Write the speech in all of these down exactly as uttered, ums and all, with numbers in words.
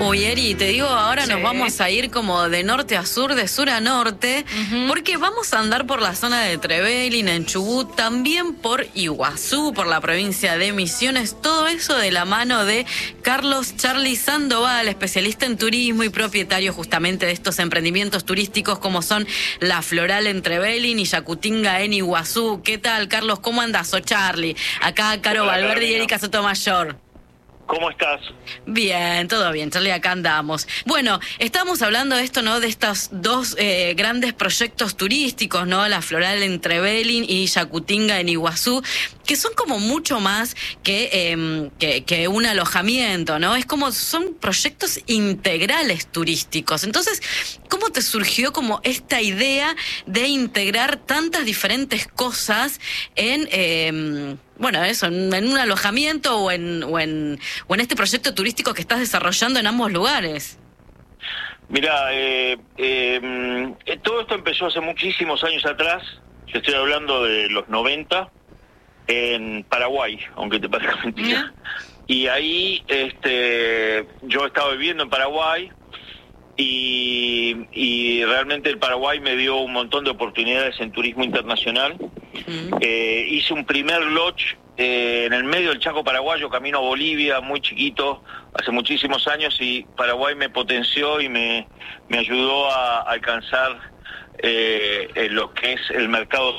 Uy, Eri, te digo, ahora Sí. nos vamos a ir como de norte a sur, de sur a norte, Ujú. porque vamos a andar por la zona de Trevelin, en Chubut, también por Iguazú, por la provincia de Misiones, todo eso de la mano de Carlos Charly Sandoval, especialista en turismo y propietario justamente de estos emprendimientos turísticos como son La Floral en Trevelin y Yacutinga en Iguazú. ¿Qué tal, Carlos? ¿Cómo andás? Soy Charly. Acá Caro Hola, Valverde y Carolina. Erika Sotomayor. ¿Cómo estás? Bien, todo bien, Charly, acá andamos. Bueno, estamos hablando de esto, ¿no? De estos dos eh, grandes proyectos turísticos, ¿no? La Floral en Trevelin y Yacutinga en Iguazú, que son como mucho más que, eh, que, que un alojamiento, ¿no? Es como, son proyectos integrales turísticos. Entonces, ¿cómo te surgió como esta idea de integrar tantas diferentes cosas en... Eh, bueno, eso, en, en un alojamiento o en, o, en, o en este proyecto turístico que estás desarrollando en ambos lugares? Mira, eh, eh, todo esto empezó hace muchísimos años atrás, yo estoy hablando de los noventa, en Paraguay, aunque te parezca mentira. Y ahí este, yo estaba viviendo en Paraguay y, y realmente el Paraguay me dio un montón de oportunidades en turismo internacional. Mm. Eh, hice un primer lodge eh, en el medio del Chaco paraguayo, camino a Bolivia, muy chiquito, hace muchísimos años, y Paraguay me potenció y me, me ayudó a alcanzar eh, eh, lo que es el mercado.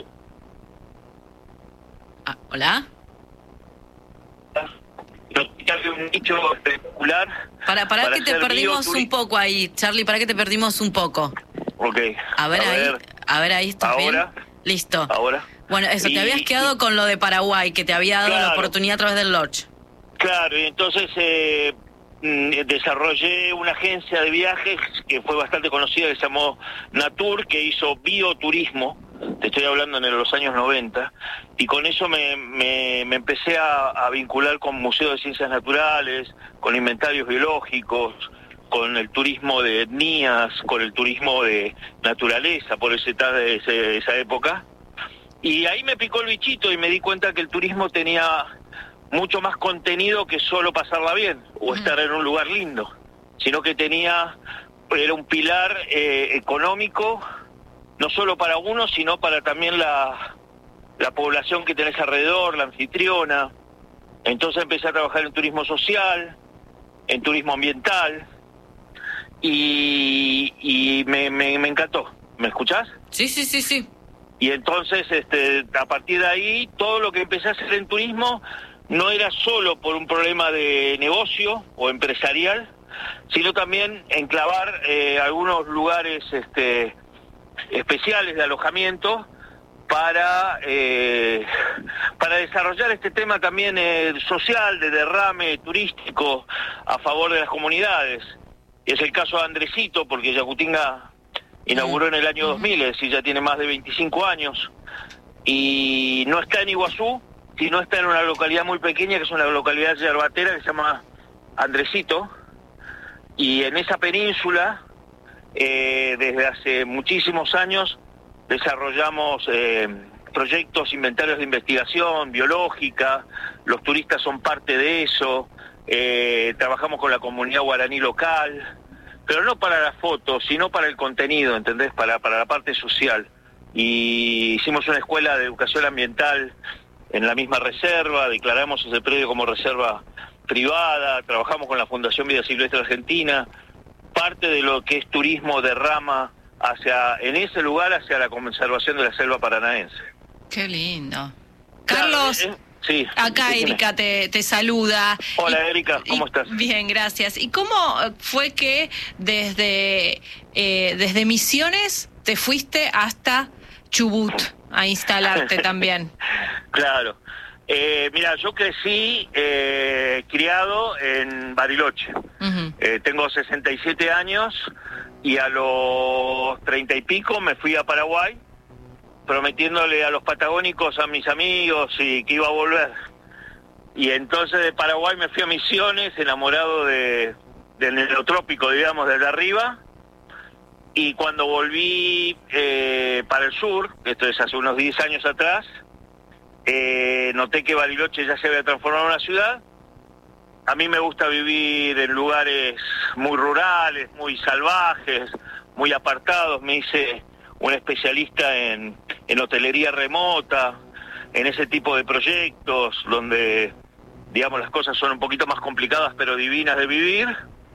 Ah, ¿hola? Un nicho espectacular. Para, para, para que te perdimos un poco ahí, Charly, para que te perdimos un poco. Ok. A ver, a ahí, ver. a ver ahí, ¿estás Ahora. bien? Listo. Ahora. Bueno, eso, y, te habías quedado y, con lo de Paraguay, que te había dado claro, la oportunidad a través del lodge. Claro, y entonces eh, desarrollé una agencia de viajes que fue bastante conocida, que se llamó Natur, que hizo bioturismo, te estoy hablando en los años noventa, y con eso me, me, me empecé a, a vincular con museos de ciencias naturales, con inventarios biológicos, con el turismo de etnias, con el turismo de naturaleza, por ese, ese, esa época. Y ahí me picó el bichito y me di cuenta que el turismo tenía mucho más contenido que solo pasarla bien o uh-huh. estar en un lugar lindo, sino que tenía, era un pilar eh, económico, no solo para uno, sino para también la, la población que tenés alrededor, la anfitriona. Entonces empecé a trabajar en turismo social, en turismo ambiental, y, y me, me, me encantó. ¿Me escuchás? Sí, sí, sí, sí. Y entonces, este, a partir de ahí, todo lo que empecé a hacer en turismo no era solo por un problema de negocio o empresarial, sino también enclavar eh, algunos lugares este, especiales de alojamiento para eh, para desarrollar este tema también eh, social, de derrame turístico a favor de las comunidades. Es el caso de Andresito, porque Yacutinga inauguró en el año dos mil, es decir, ya tiene más de veinticinco años, y no está en Iguazú, sino está en una localidad muy pequeña, que es una localidad yerbatera que se llama Andresito, y en esa península, eh, desde hace muchísimos años, desarrollamos eh, proyectos, inventarios de investigación biológica, los turistas son parte de eso, eh, trabajamos con la comunidad guaraní local, pero no para las fotos, sino para el contenido, ¿entendés? Para, para la parte social. Y hicimos una escuela de educación ambiental en la misma reserva, declaramos ese predio como reserva privada, trabajamos con la Fundación Vida Silvestre Argentina, parte de lo que es turismo derrama hacia, en ese lugar, hacia la conservación de la selva paranaense. Qué lindo. Claro, Carlos... eh, Sí, acá dime. Erika te, te saluda. Hola y, Erika, ¿cómo y, estás? Bien, gracias. ¿Y cómo fue que desde, eh, desde Misiones te fuiste hasta Chubut a instalarte también? Claro. Eh, mira, yo crecí eh, criado en Bariloche. Uh-huh. Eh, tengo sesenta y siete años y a los treinta y pico me fui a Paraguay, prometiéndole a los patagónicos, a mis amigos, y que iba a volver. Y entonces de Paraguay me fui a Misiones, enamorado de, del neotrópico, digamos, desde arriba. Y cuando volví eh, para el sur, esto es hace unos diez años atrás, eh, noté que Bariloche ya se había transformado en una ciudad, a mí me gusta vivir en lugares muy rurales, muy salvajes, muy apartados. Me hice un especialista en, en hotelería remota, en ese tipo de proyectos donde, digamos, las cosas son un poquito más complicadas pero divinas de vivir.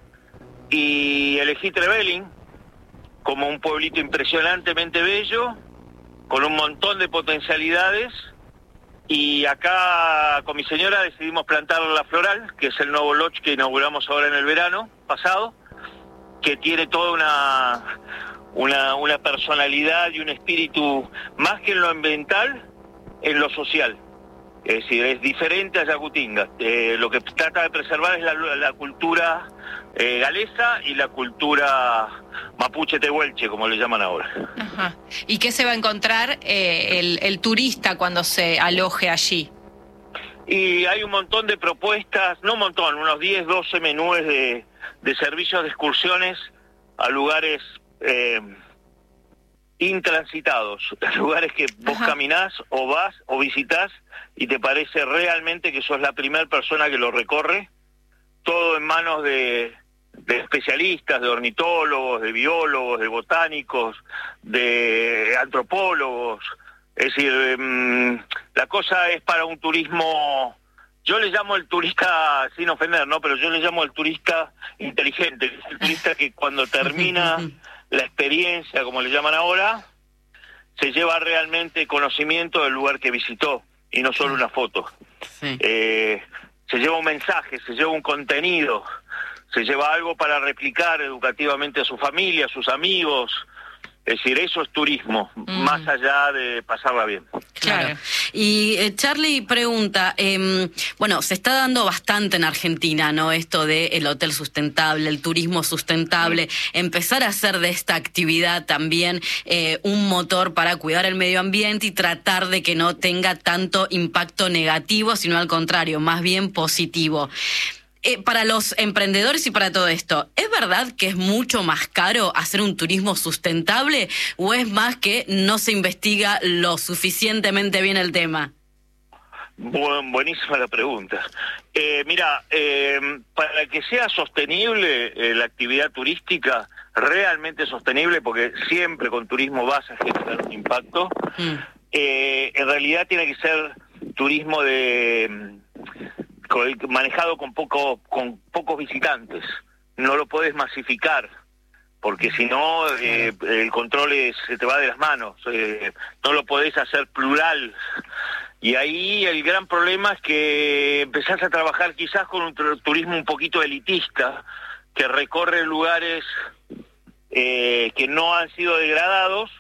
Y elegí Trevelin como un pueblito impresionantemente bello, con un montón de potencialidades. Y acá con mi señora decidimos plantar La Floral, que es el nuevo lodge que inauguramos ahora en el verano pasado, que tiene toda una, una, una personalidad y un espíritu, más que en lo ambiental, en lo social. Es decir, es diferente a Yacutinga. Eh, lo que trata de preservar es la, la cultura eh, galesa y la cultura mapuche tehuelche, como le llaman ahora. Ajá. ¿Y qué se va a encontrar eh, el, el turista cuando se aloje allí? Y hay un montón de propuestas, no un montón, unos diez, doce menúes de, de servicios de excursiones a lugares eh, intransitados, lugares que vos Ajá. caminás o vas o visitás y te parece realmente que sos la primera persona que lo recorre, todo en manos de, de especialistas, de ornitólogos, de biólogos, de botánicos, de antropólogos. Es decir, um, la cosa es para un turismo, yo le llamo el turista, sin ofender, ¿no? Pero yo le llamo el turista inteligente, el turista que cuando termina la experiencia, como le llaman ahora, se lleva realmente conocimiento del lugar que visitó y no solo una foto. Sí. Eh, se lleva un mensaje, se lleva un contenido, se lleva algo para replicar educativamente a su familia, a sus amigos. Es decir, eso es turismo, mm. más allá de pasarla bien. Claro. Y eh, Charlie pregunta, eh, bueno, se está dando bastante en Argentina, ¿no? Esto de el hotel sustentable, el turismo sustentable, mm. empezar a hacer de esta actividad también eh, un motor para cuidar el medio ambiente y tratar de que no tenga tanto impacto negativo, sino al contrario, más bien positivo. Eh, para los emprendedores y para todo esto, ¿es verdad que es mucho más caro hacer un turismo sustentable o es más que no se investiga lo suficientemente bien el tema? Buen, buenísima la pregunta. Eh, mira, eh, para que sea sostenible eh, la actividad turística, realmente sostenible, porque siempre con turismo vas a generar un impacto, mm. eh, en realidad tiene que ser turismo de... manejado con poco con pocos visitantes. No lo podés masificar porque si no eh, el control es, se te va de las manos. Eh, no lo podés hacer plural y ahí el gran problema es que empezás a trabajar quizás con un turismo un poquito elitista que recorre lugares eh, que no han sido degradados,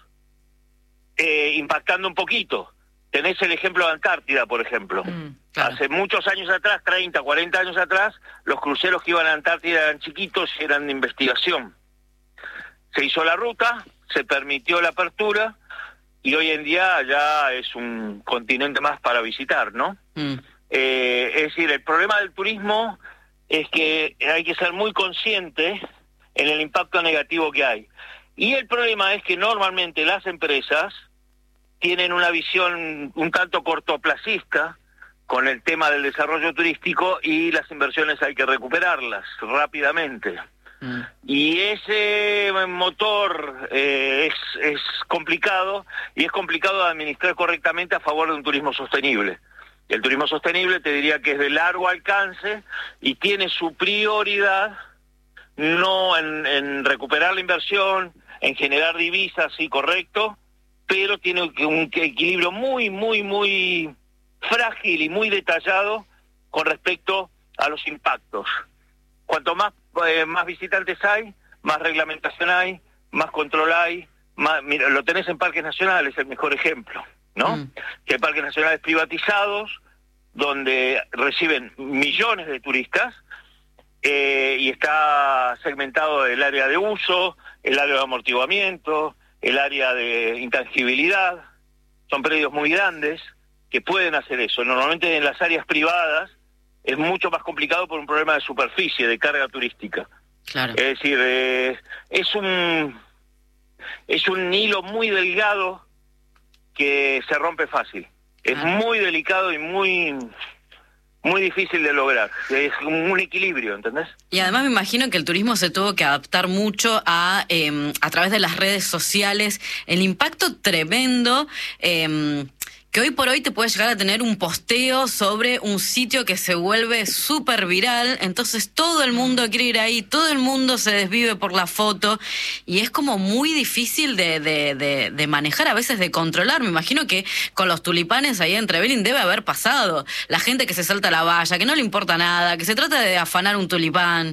eh, impactando un poquito. Tenés el ejemplo de Antártida, por ejemplo. Mm, claro. Hace muchos años atrás, treinta, cuarenta años atrás, los cruceros que iban a Antártida eran chiquitos y eran de investigación. Se hizo la ruta, se permitió la apertura y hoy en día ya es un continente más para visitar, ¿no? Mm. Eh, es decir, el problema del turismo es que hay que ser muy consciente en el impacto negativo que hay. Y el problema es que normalmente las empresas tienen una visión un tanto cortoplacista con el tema del desarrollo turístico y las inversiones hay que recuperarlas rápidamente. Mm. Y ese motor eh, es, es complicado y es complicado de administrar correctamente a favor de un turismo sostenible. El turismo sostenible te diría que es de largo alcance y tiene su prioridad no en, en recuperar la inversión, en generar divisas, sí, correcto, pero tiene un equilibrio muy, muy, muy frágil y muy detallado con respecto a los impactos. Cuanto más, eh, más visitantes hay, más reglamentación hay, más control hay, más, mira, lo tenés en parques nacionales, el mejor ejemplo, ¿no? Mm. Que hay parques nacionales privatizados, donde reciben millones de turistas, eh, y está segmentado el área de uso, el área de amortiguamiento, el área de intangibilidad. Son predios muy grandes que pueden hacer eso. Normalmente en las áreas privadas es mucho más complicado por un problema de superficie, de carga turística. Claro. Es decir, eh, es un es un hilo muy delgado que se rompe fácil. Es ah. muy delicado y muy muy difícil de lograr. Es un equilibrio, ¿entendés? Y además me imagino que el turismo se tuvo que adaptar mucho a eh, a través de las redes sociales, el impacto tremendo eh, que hoy por hoy te puede llegar a tener un posteo sobre un sitio que se vuelve súper viral, entonces todo el mundo quiere ir ahí, todo el mundo se desvive por la foto, y es como muy difícil de, de, de, de manejar, a veces de controlar. Me imagino que con los tulipanes ahí en Trevelin debe haber pasado, la gente que se salta la valla, que no le importa nada, que se trata de afanar un tulipán.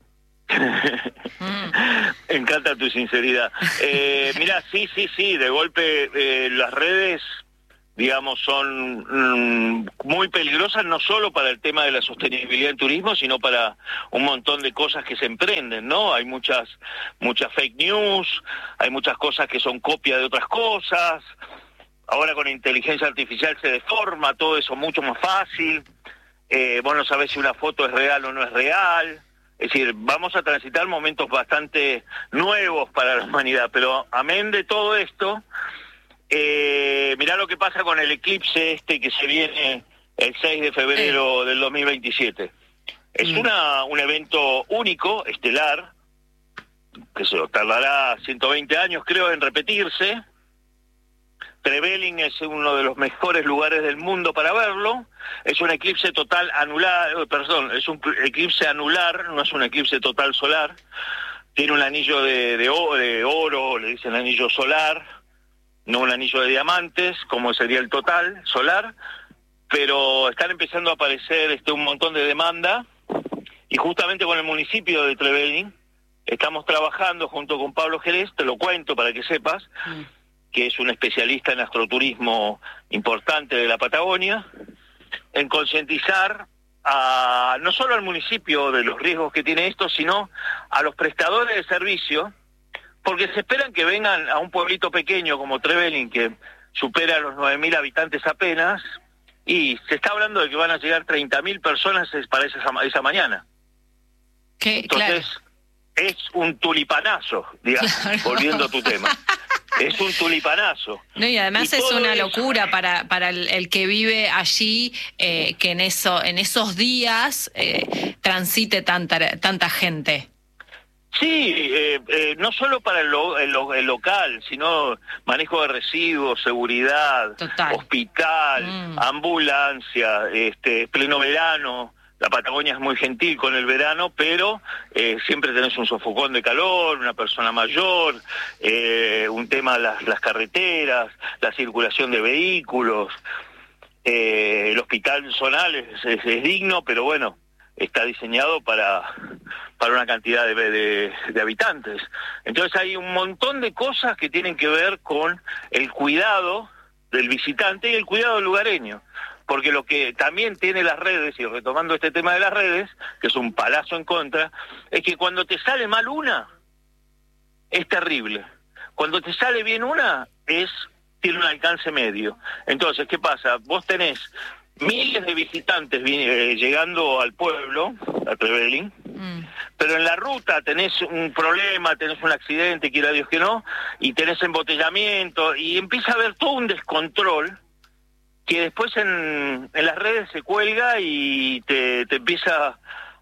Me encanta tu sinceridad. Eh, mirá, sí, sí, sí, de golpe eh, las redes, digamos, son mm, muy peligrosas, no solo para el tema de la sostenibilidad en turismo, sino para un montón de cosas que se emprenden, ¿no? Hay muchas muchas fake news, hay muchas cosas que son copia de otras cosas. Ahora con inteligencia artificial se deforma todo eso mucho más fácil. Eh, vos no sabés si una foto es real o no es real. Es decir, vamos a transitar momentos bastante nuevos para la humanidad, pero amén de todo esto, Eh, mirá lo que pasa con el eclipse este que se viene el seis de febrero del dos mil veintisiete. Es mm. una un evento único, estelar, que se tardará ciento veinte años, creo, en repetirse. Trevelin es uno de los mejores lugares del mundo para verlo. Es un eclipse total anular, perdón, es un eclipse anular, no es un eclipse total solar. Tiene un anillo de, de, oro, de oro, le dicen anillo solar, no un anillo de diamantes, como sería el total solar, pero están empezando a aparecer este un montón de demanda, y justamente con el municipio de Trevelin estamos trabajando junto con Pablo Jerez, te lo cuento para que sepas, mm. que es un especialista en astroturismo importante de la Patagonia, en concientizar a no solo al municipio de los riesgos que tiene esto, sino a los prestadores de servicio, porque se esperan que vengan a un pueblito pequeño como Trevelin, que supera los nueve mil habitantes apenas, y se está hablando de que van a llegar treinta mil personas para esa, esa mañana. ¿Qué? Entonces, claro, es un tulipanazo, digamos, claro, volviendo a tu tema. Es un tulipanazo. No, y además y es una eso... locura para para el, el que vive allí, eh, que en eso en esos días eh, transite tanta tanta gente. Sí, eh, eh, no solo para el, lo, el, el local, sino manejo de residuos, seguridad, Total. hospital, mm. ambulancia, este, pleno verano. La Patagonia es muy gentil con el verano, pero eh, siempre tenés un sofocón de calor, una persona mayor, eh, un tema de las, las carreteras, la circulación de vehículos. Eh, el hospital zonal es, es, es digno, pero bueno, está diseñado para... para una cantidad de, de, de habitantes. Entonces hay un montón de cosas que tienen que ver con el cuidado del visitante y el cuidado del lugareño. Porque lo que también tiene las redes, y retomando este tema de las redes, que es un palazo en contra, es que cuando te sale mal una, es terrible. Cuando te sale bien una, es tiene un alcance medio. Entonces, ¿qué pasa? Vos tenés miles de visitantes eh, llegando al pueblo, a Trevelin, mm. pero en la ruta tenés un problema, tenés un accidente, quiera Dios que no, y tenés embotellamiento, y empieza a haber todo un descontrol que después en, en las redes se cuelga y te, te empieza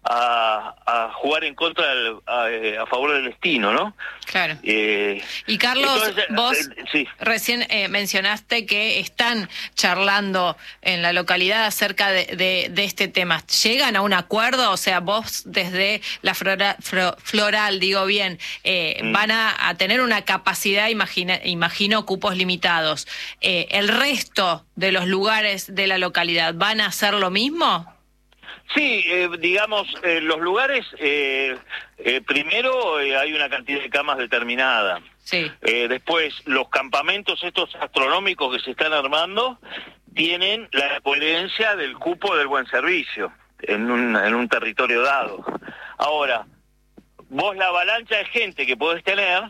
a, a jugar en contra, del, a, a favor del destino, ¿no? Claro. Eh, y Carlos, entonces, vos eh, sí. recién eh, mencionaste que están charlando en la localidad acerca de, de, de este tema. ¿Llegan a un acuerdo? O sea, vos desde la flora, fro, floral, digo bien, eh, mm. van a, a tener una capacidad, imagina, imagino, cupos limitados. Eh, ¿El resto de los lugares de la localidad van a hacer lo mismo? Sí, eh, digamos, eh, los lugares, eh, eh, primero eh, hay una cantidad de camas determinada. Sí. Eh, después, los campamentos estos astronómicos que se están armando tienen la coherencia del cupo del buen servicio en un, en un territorio dado. Ahora, vos la avalancha de gente que podés tener,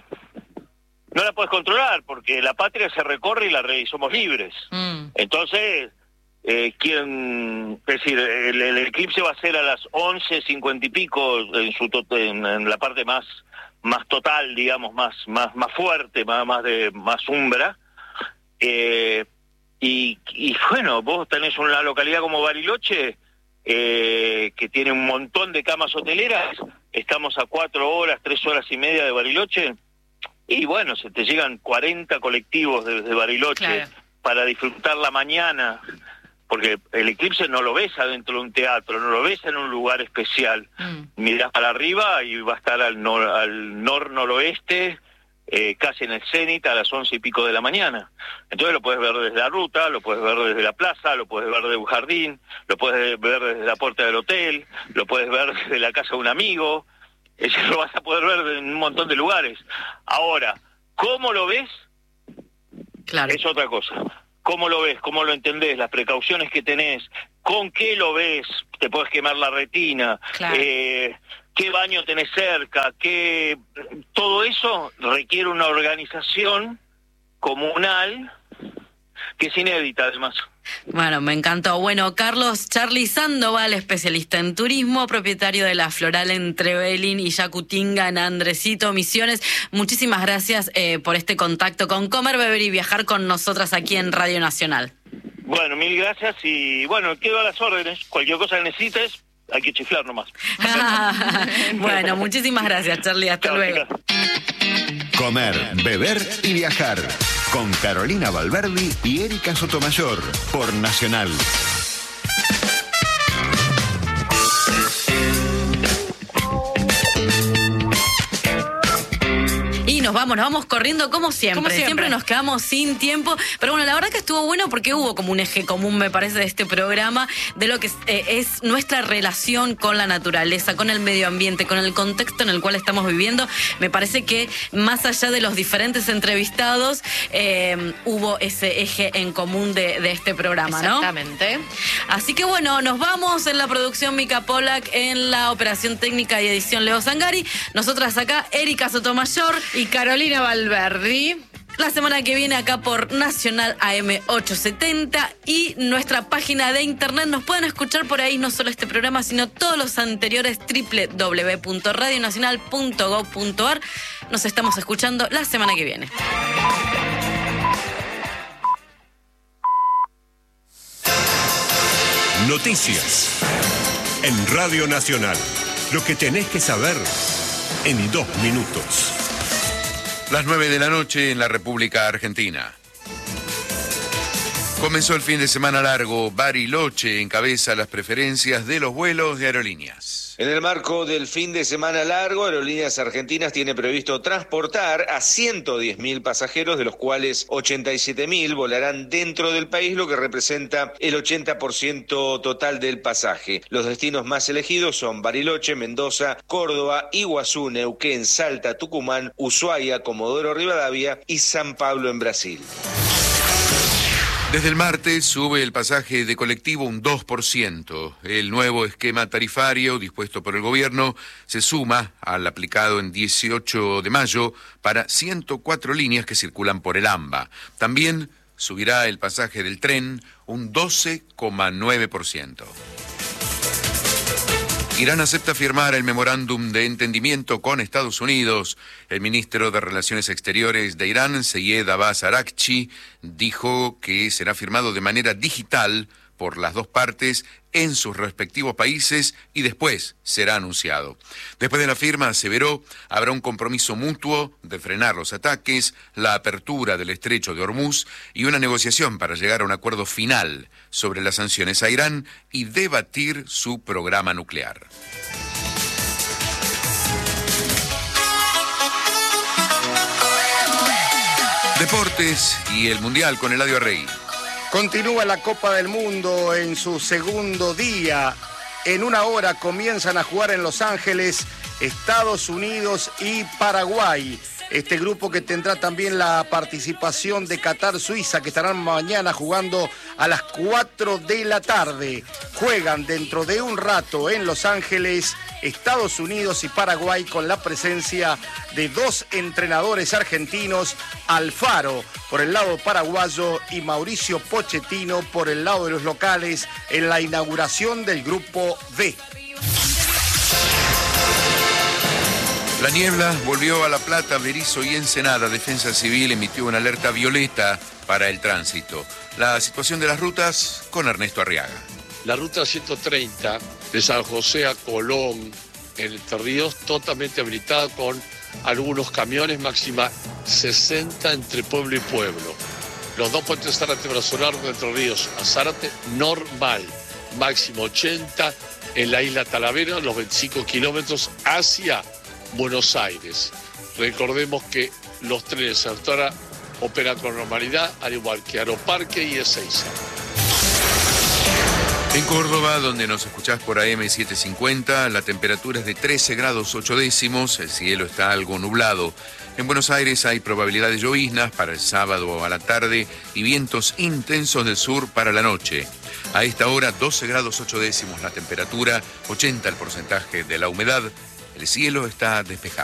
no la podés controlar, porque la patria se recorre y la re- y somos libres. Mm. Entonces... Eh, quien, es decir, el, el eclipse va a ser a las once cincuenta y pico en su to en, en la parte más más total, digamos, más más más fuerte, más más de más umbra. Eh, y, y bueno, vos tenés una localidad como Bariloche eh, que tiene un montón de camas hoteleras, estamos a cuatro horas, tres horas y media de Bariloche, y bueno, se te llegan cuarenta colectivos desde Bariloche, claro, para disfrutar la mañana, porque el eclipse no lo ves adentro de un teatro, no lo ves en un lugar especial. Mm. Mirás para arriba y va a estar al nor, al nor-noroeste, eh, casi en el cenit, a las once y pico de la mañana. Entonces lo puedes ver desde la ruta, lo puedes ver desde la plaza, lo puedes ver desde un jardín, lo puedes ver desde la puerta del hotel, lo puedes ver desde la casa de un amigo, eso lo vas a poder ver en un montón de lugares. Ahora, ¿cómo lo ves? Claro. Es otra cosa. ¿Cómo lo ves? ¿Cómo lo entendés? Las precauciones que tenés. ¿Con qué lo ves? Te puedes quemar la retina. Claro. Eh, ¿Qué baño tenés cerca? ¿Qué... Todo eso requiere una organización comunal que es inédita, además. Bueno, me encantó. Bueno, Carlos Charly Sandoval, especialista en turismo, propietario de la Floral en Trevelin y Yacutinga en Andresito, Misiones. Muchísimas gracias eh, por este contacto con Comer, Beber y Viajar con nosotras aquí en Radio Nacional. Bueno, mil gracias y bueno, quedo a las órdenes. Cualquier cosa que necesites, hay que chiflar nomás. Bueno, muchísimas gracias, Charly. Hasta Chao, luego. Chicas. Comer, Beber y Viajar con Carolina Valverdi y Erika Sotomayor por Nacional. Y nos vamos, nos vamos corriendo como siempre. Como siempre. Siempre nos quedamos sin tiempo. Pero bueno, la verdad que estuvo bueno porque hubo como un eje común, me parece, de este programa, de lo que es, eh, es nuestra relación con la naturaleza, con el medio ambiente, con el contexto en el cual estamos viviendo. Me parece que más allá de los diferentes entrevistados, eh, hubo ese eje en común de, de este programa, ¿no? Exactamente. Así que bueno, nos vamos. En la producción Mica Pollack, en la operación técnica y edición Leo Zangari. Nosotras acá, Erika Sotomayor y Carolina Valverdi. La semana que viene acá por Nacional A M ochocientos setenta y nuestra página de internet. Nos pueden escuchar por ahí no solo este programa, sino todos los anteriores, doble u doble u doble u punto radio nacional punto gob punto ar. Nos estamos escuchando la semana que viene. Noticias en Radio Nacional. Lo que tenés que saber en dos minutos. Las nueve de la noche en la República Argentina. Comenzó el fin de semana largo. Bariloche encabeza las preferencias de los vuelos de aerolíneas. En el marco del fin de semana largo, Aerolíneas Argentinas tiene previsto transportar a ciento diez mil pasajeros, de los cuales ochenta y siete mil volarán dentro del país, lo que representa el ochenta por ciento total del pasaje. Los destinos más elegidos son Bariloche, Mendoza, Córdoba, Iguazú, Neuquén, Salta, Tucumán, Ushuaia, Comodoro Rivadavia y San Pablo en Brasil. Desde el martes sube el pasaje de colectivo un dos por ciento. El nuevo esquema tarifario dispuesto por el gobierno se suma al aplicado en dieciocho de mayo para ciento cuatro líneas que circulan por el AMBA. También subirá el pasaje del tren un doce coma nueve por ciento. Irán acepta firmar el memorándum de entendimiento con Estados Unidos. El ministro de Relaciones Exteriores de Irán, Seyed Abbas Araghchi, dijo que será firmado de manera digital por las dos partes en sus respectivos países y después será anunciado. Después de la firma, aseveró, habrá un compromiso mutuo de frenar los ataques, la apertura del estrecho de Hormuz y una negociación para llegar a un acuerdo final sobre las sanciones a Irán y debatir su programa nuclear. Deportes y el Mundial con Eladio Rey. Continúa la Copa del Mundo en su segundo día. En una hora comienzan a jugar en Los Ángeles Estados Unidos y Paraguay. Este grupo que tendrá también la participación de Qatar, Suiza, que estarán mañana jugando a las cuatro de la tarde. Juegan dentro de un rato en Los Ángeles Estados Unidos y Paraguay con la presencia de dos entrenadores argentinos, Alfaro por el lado paraguayo y Mauricio Pochettino por el lado de los locales en la inauguración del Grupo B. La niebla volvió a La Plata, Berisso y Ensenada. Defensa Civil emitió una alerta violeta para el tránsito. La situación de las rutas con Ernesto Arriaga. La ruta ciento treinta de San José a Colón, en Entre Ríos, totalmente habilitada con algunos camiones, máxima sesenta entre pueblo y pueblo. Los dos puentes Zárate Brazo Largo de Entre Ríos a Zárate, normal, máximo ochenta en la isla Talavera, los veinticinco kilómetros hacia Buenos Aires. Recordemos que los trenes hasta ahora operan con normalidad, al igual que Aeroparque y Ezeiza. En Córdoba, donde nos escuchás por A M setecientos cincuenta, la temperatura es de trece grados ocho décimos, el cielo está algo nublado. En Buenos Aires hay probabilidad de lloviznas para el sábado a la tarde y vientos intensos del sur para la noche. A esta hora, doce grados ocho décimos la temperatura, ochenta el porcentaje de la humedad, el cielo está despejado.